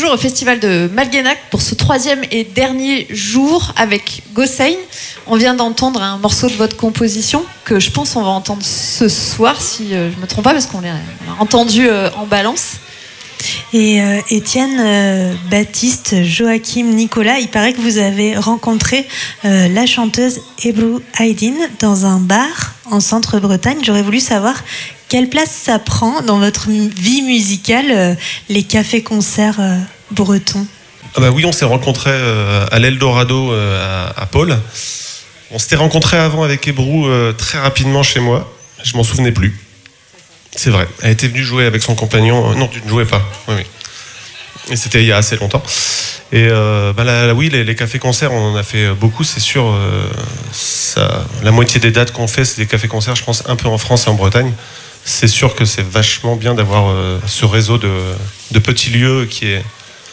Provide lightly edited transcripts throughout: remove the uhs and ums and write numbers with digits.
toujours au festival de Malguenac pour ce 3e et dernier jour avec Gossein. On vient d'entendre un morceau de votre composition que je pense on va entendre ce soir, si je ne me trompe pas, parce qu'on l'a entendu en balance. Et Étienne, Baptiste, Joachim, Nicolas, il paraît que vous avez rencontré la chanteuse Ebru Aydin dans un bar en Centre-Bretagne. J'aurais voulu savoir quelle place ça prend dans votre vie musicale, les cafés-concerts bretons. Ah bah oui, on s'est rencontrés à l'Eldorado à Pôle. On s'était rencontrés avant avec Ebru très rapidement chez moi. Je m'en souvenais plus. C'est vrai. Elle était venue jouer avec son compagnon. Non, tu ne jouais pas. Oui, oui. Et c'était il y a assez longtemps. Et oui, les cafés-concerts, on en a fait beaucoup, c'est sûr. La moitié des dates qu'on fait, c'est des cafés-concerts, je pense, un peu en France et en Bretagne. C'est sûr que c'est vachement bien d'avoir ce réseau de petits lieux qui est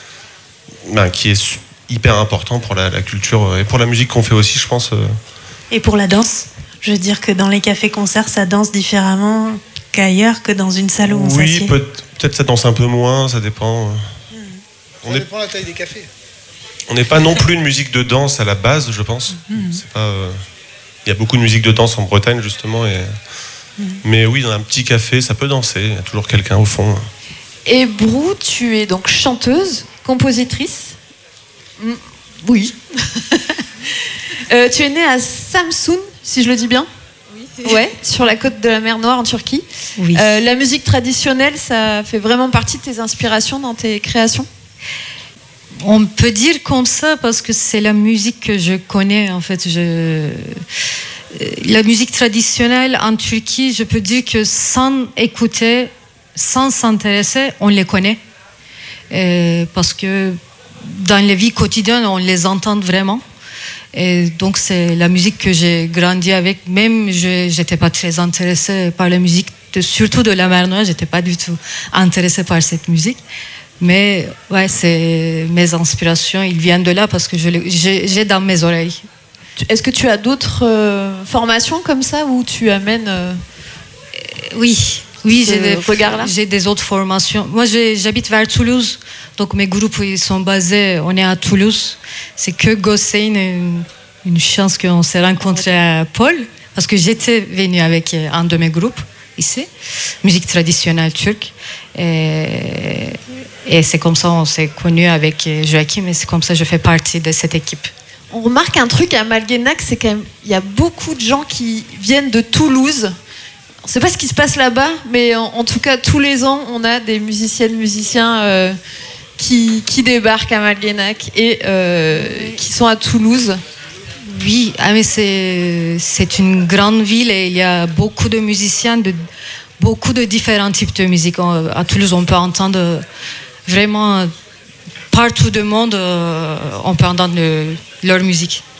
hyper important pour la culture et pour la musique qu'on fait aussi, je pense. Et pour la danse, je veux dire que dans les cafés-concerts, ça danse différemment qu'ailleurs, que dans une salle où on s'assied. Oui, peut-être ça danse un peu moins, ça dépend. Ça dépend de la taille des cafés. On n'est pas non plus une musique de danse à la base, je pense. C'est pas. Il y a beaucoup de musique de danse en Bretagne justement, mais oui, dans un petit café, ça peut danser. Il y a toujours quelqu'un au fond. Et Brou, tu es donc chanteuse, compositrice. Oui. Tu es née à Samsun, si je le dis bien. Oui. Ouais, sur la côte de la mer Noire en Turquie. Oui. La musique traditionnelle, ça fait vraiment partie de tes inspirations dans tes créations? On peut dire comme ça parce que c'est la musique que je connais en fait. La musique traditionnelle en Turquie, je peux dire que sans écouter, sans s'intéresser, on les connaît. Parce que dans la vie quotidienne, on les entend vraiment. Et donc c'est la musique que j'ai grandi avec. Même j'étais pas très intéressée par la musique, surtout de la mer Noire. J'étais pas du tout intéressée par cette musique. Mais ouais, c'est mes inspirations, ils viennent de là parce que j'ai dans mes oreilles. Est-ce que tu as d'autres formations comme ça où tu amènes Oui, j'ai des autres formations. Moi, j'habite vers Toulouse, donc mes groupes ils sont basés. On est à Toulouse. C'est que Gossein, une chance qu'on s'est rencontrés à Pôle, parce que j'étais venue avec un de mes groupes ici, musique traditionnelle turque. Et c'est comme ça on s'est connus avec Joachim, et c'est comme ça que je fais partie de cette équipe. On remarque un truc à Malguenac, c'est quand même il y a beaucoup de gens qui viennent de Toulouse. On ne sait pas ce qui se passe là-bas, mais en tout cas tous les ans on a des musiciennes, musiciens qui débarquent à Malguenac et qui sont à Toulouse. Oui, mais c'est une grande ville et il y a beaucoup de musiciens beaucoup de différents types de musique. À Toulouse, on peut entendre vraiment partout du monde, on peut entendre leur musique.